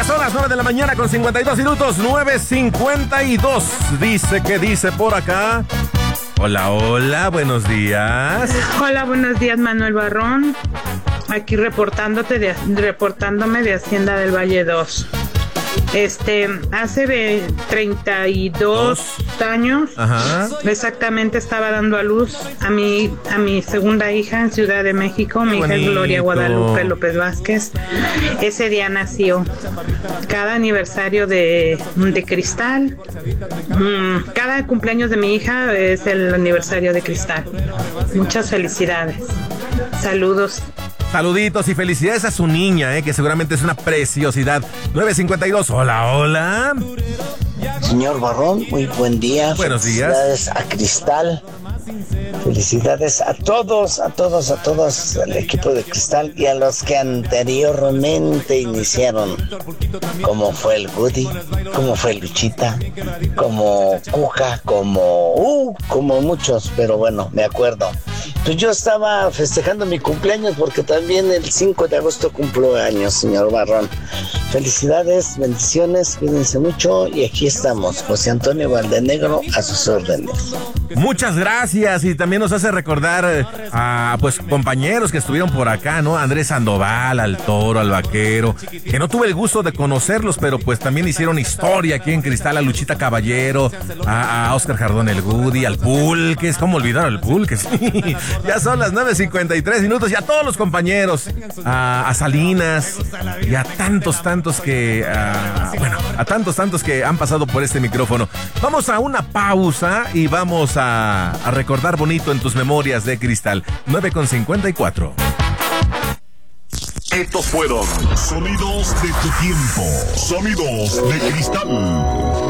Ya son las 9 de la mañana con 52 minutos, 9:52. Dice por acá. Hola, hola, buenos días. Hola, buenos días, Manuel Barrón. Aquí reportándome de Hacienda del Valle 2. Hace 32 años, ajá, exactamente estaba dando a luz a mi segunda hija en Ciudad de México. Mi hija es Gloria Guadalupe López Vázquez. Ese día nació. Cada aniversario de Cristal, cada cumpleaños de mi hija es el aniversario de Cristal. Muchas felicidades. Saludos. Saluditos y felicidades a su niña, que seguramente es una preciosidad. 9:52. Hola, hola. Señor Barrón, muy buen día. Buenos días. Felicidades a Cristal. Felicidades a todos, al equipo de Cristal y a los que anteriormente iniciaron, como fue el Woody, como fue Luchita, como Cuja, como muchos, pero bueno, me acuerdo. Pues yo estaba festejando mi cumpleaños porque también el 5 de agosto cumplo años, señor Barrón. Felicidades, bendiciones, cuídense mucho y aquí estamos, José Antonio Valdenegro, a sus órdenes. Muchas gracias, y también nos hace recordar a compañeros que estuvieron por acá, ¿no? Andrés Sandoval, al Toro, al Vaquero, que no tuve el gusto de conocerlos, pero pues también hicieron historia aquí en Cristal, a Luchita Caballero, a Oscar Jardón el Woody, al Pulques, ¿cómo olvidar al Pulques? Sí, ya son las 9:53 minutos, y a todos los compañeros, a Salinas, y a tantos que, a tantos que han pasado por este micrófono. Vamos a una pausa y vamos a recordar bonito en tus memorias de Cristal. 9:54. Estos fueron sonidos de tu tiempo, sonidos de Cristal.